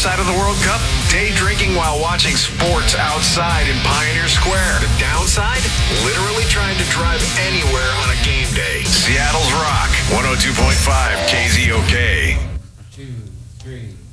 upside of the World Cup? Day drinking while watching sports outside in Pioneer Square. The downside? Literally trying to drive anywhere on a game day. Seattle's Rock, 102.5 KZOK. 2, 3.